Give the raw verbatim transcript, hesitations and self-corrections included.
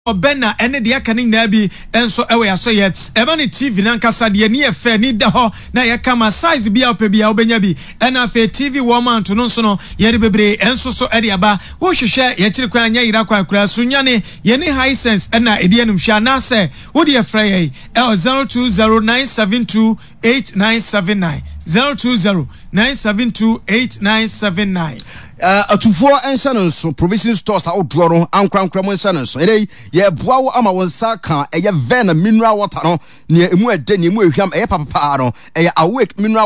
Obena ene de aka ne nyina bi enso ewe aso ye eba ne T V nankasa de ne ye fe ni da ho na ye kama size bi a opa bi a obenya bi ena fe T V wo mount no so no ye de bebre enso so e de aba wo hwehwe ye kire kwa anya yira kwa kura sunyane ye ne Hisense ena ede enum hwa na se wo de ye fra ye e zero two zero nine seven two eight nine seven nine zero two zero nine seven two eight nine seven nine. Uh, atufo ensa so provision stores a odoro ankrankram ensa no so ere ye boawo ama wonsa kan eye ven mineral water no ne emu ede ne emu ehwam eye papa no eye awake mineral